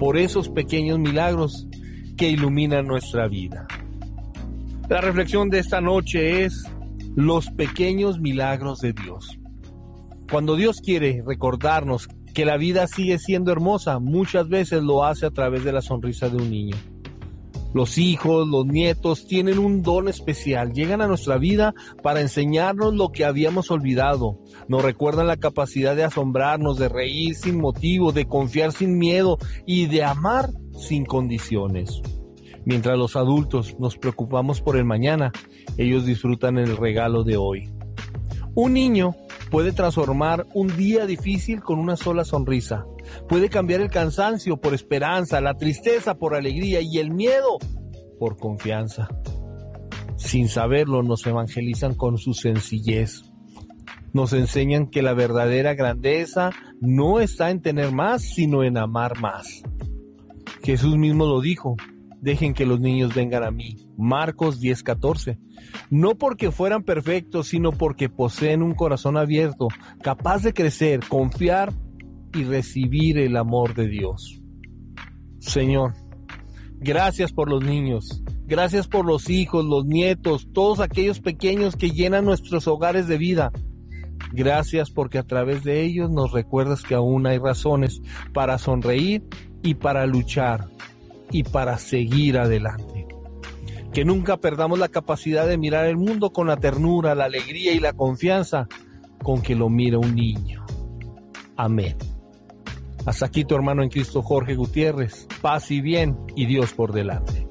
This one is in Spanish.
por esos pequeños milagros que iluminan nuestra vida. La reflexión de esta noche es los pequeños milagros de Dios. Cuando Dios quiere recordarnos que la vida sigue siendo hermosa, muchas veces lo hace a través de la sonrisa de un niño. Los hijos, los nietos tienen un don especial, llegan a nuestra vida para enseñarnos lo que habíamos olvidado. Nos recuerdan la capacidad de asombrarnos, de reír sin motivo, de confiar sin miedo y de amar sin condiciones. Mientras los adultos nos preocupamos por el mañana, ellos disfrutan el regalo de hoy. Un niño puede transformar un día difícil con una sola sonrisa. Puede cambiar el cansancio por esperanza, la tristeza por alegría y el miedo por confianza. Sin saberlo, nos evangelizan con su sencillez. Nos enseñan que la verdadera grandeza no está en tener más, sino en amar más. Jesús mismo lo dijo: dejen que los niños vengan a mí. Marcos 10:14. No porque fueran perfectos, sino porque poseen un corazón abierto, capaz de crecer, confiar y recibir el amor de Dios. Señor, gracias por los niños, gracias por los hijos, los nietos, todos aquellos pequeños que llenan nuestros hogares de vida. Gracias porque a través de ellos nos recuerdas que aún hay razones para sonreír y para luchar y para seguir adelante. Que nunca perdamos la capacidad de mirar el mundo con la ternura, la alegría y la confianza con que lo mira un niño. Amén. Hasta aquí tu hermano en Cristo, Jorge Gutiérrez. Paz y bien y Dios por delante.